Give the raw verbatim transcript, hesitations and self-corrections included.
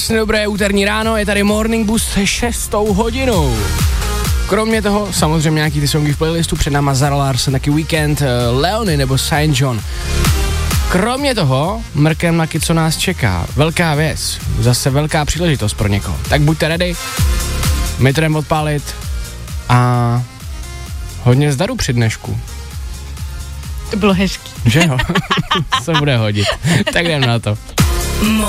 Dobré úterní ráno, je tady Morning Bus se šestou hodinou. Kromě toho samozřejmě nějaký ty songy v playlistu, před náma Zara Larsson, taky Weekend, Leony nebo Saint John. Kromě toho mrkem na co nás čeká. Velká věc, zase velká příležitost pro někoho. Tak buďte ready, my to jdeme odpálit a hodně zdaru při dnešku. To bylo hezký. Že jo? Se bude hodit. Tak jdem na to.